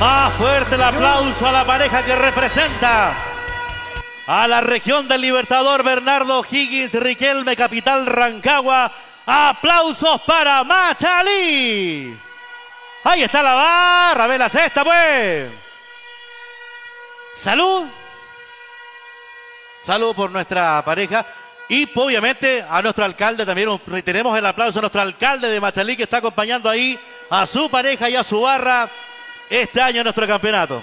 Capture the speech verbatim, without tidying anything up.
Más fuerte el aplauso a la pareja que representa a la región del Libertador, Bernardo Higgins, Riquelme, capital Rancagua. Aplausos para Machalí. Ahí está la barra, ve la cesta pues. Salud. Salud por nuestra pareja. Y obviamente a nuestro alcalde también reiteremos el aplauso a nuestro alcalde de Machalí, que está acompañando ahí a su pareja y a su barra este año en nuestro campeonato.